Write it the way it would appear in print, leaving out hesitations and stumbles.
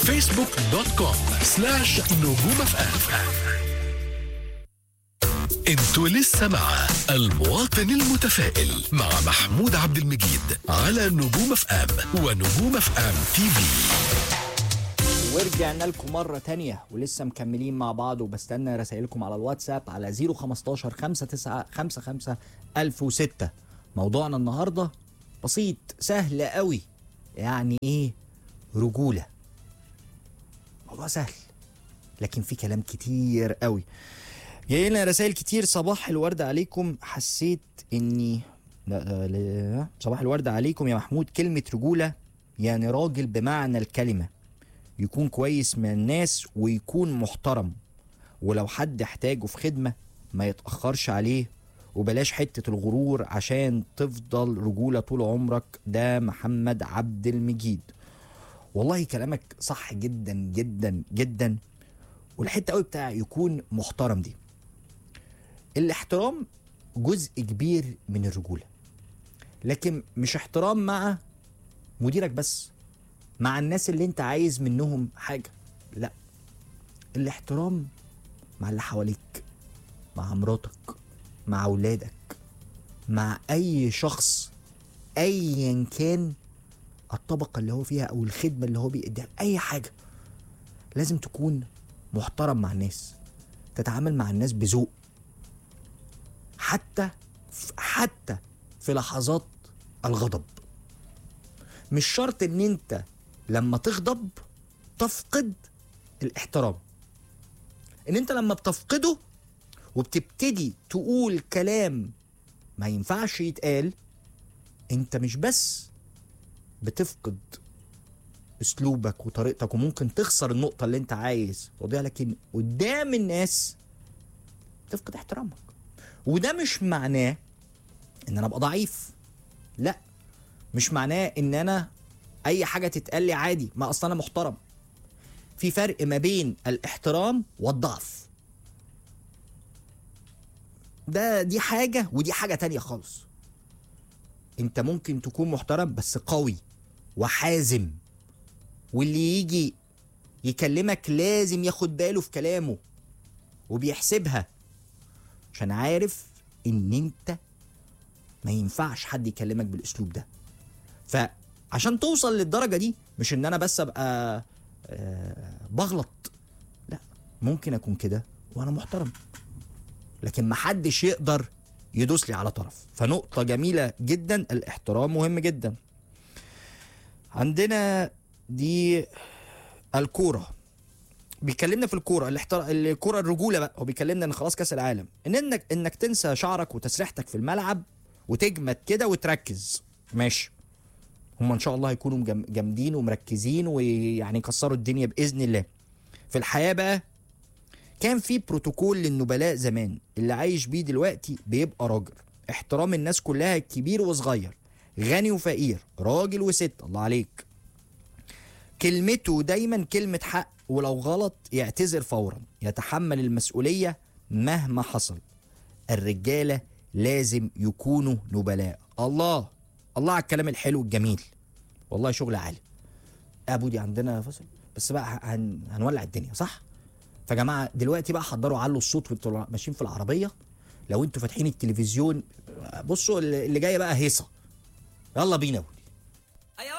facebook.com/نجوم FM. انتوا لسه مع المواطن المتفائل مع محمود عبد المجيد على نجوم FM ونجوم FM TV. ورجعنا لكم مرة تانية ولسه مكملين مع بعض، وبستنى رسائلكم على الواتساب على 015 59 55 1006. موضوعنا النهاردة بسيط سهل قوي، يعني ايه رجولة. موضوع سهل لكن في كلام كتير قوي. جاي لنا رسائل كتير. صباح الورد عليكم. حسيت اني صباح الورد عليكم يا محمود. كلمة رجولة يعني راجل بمعنى الكلمة، يكون كويس من الناس ويكون محترم، ولو حد احتاجه في خدمة ما يتأخرش عليه، وبلاش حتة الغرور عشان تفضل رجولة طول عمرك. ده محمد عبد المجيد. والله كلامك صح جدا جدا جدا. والحتة قوي بتاع يكون محترم دي، الاحترام جزء كبير من الرجولة، لكن مش احترام مع مديرك بس، مع الناس اللي انت عايز منهم حاجة، لا، الاحترام مع اللي حواليك، مع مراتك، مع اولادك، مع اي شخص ايا كان الطبقة اللي هو فيها او الخدمة اللي هو بيقدمها، اي حاجة لازم تكون محترم مع الناس، تتعامل مع الناس بذوق، حتى في لحظات الغضب. مش شرط ان انت لما تغضب تفقد الاحترام، ان انت لما بتفقده وبتبتدي تقول كلام ما ينفعش يتقال، انت مش بس بتفقد اسلوبك وطريقتك وممكن تخسر النقطة اللي انت عايز توديها، لكن قدام الناس تفقد احترامك. وده مش معناه ان انا ابقى ضعيف، لا، مش معناه ان انا اي حاجة تتقال لي عادي، ما اصلا انا محترم. في فرق ما بين الاحترام والضعف، دي حاجة ودي حاجة تانية خالص. انت ممكن تكون محترم بس قوي وحازم، واللي يجي يكلمك لازم ياخد باله في كلامه وبيحسبها، عشان عارف ان انت ما ينفعش حد يكلمك بالاسلوب ده. فعشان توصل للدرجة دي مش ان انا بس ابقى بغلط، لا، ممكن اكون كده وانا محترم، لكن محدش يقدر يدوس لي على طرف. فنقطة جميلة جدا، الاحترام مهم جدا. عندنا دي الكورة، بيكلمنا في الكورة، الكورة الرجولة بقى. هو بيكلمنا ان خلاص كاس العالم، انك تنسى شعرك وتسريحتك في الملعب وتجمد كده وتركز. ماشي، هم ان شاء الله هيكونوا جامدين ومركزين ويعني يكسروا الدنيا باذن الله. في الحياة بقى كان في بروتوكول للنبلاء زمان، اللي عايش بيه دلوقتي بيبقى راجل. احترام الناس كلها، كبير وصغير، غني وفقير، راجل وست، الله عليك. كلمته دايما كلمة حق، ولو غلط يعتذر فورا، يتحمل المسؤولية مهما حصل. الرجالة لازم يكونوا نبلاء. الله الله على الكلام الحلو الجميل، والله شغل عالي. ابو دي عندنا فصل بس بقى هنولع الدنيا، صح؟ فجماعة دلوقتي بقى حضروا علوا الصوت وانتوا ماشيين في العربية. لو انتوا فاتحين التلفزيون بصوا اللي جاية بقى هيصة، يلا بينا.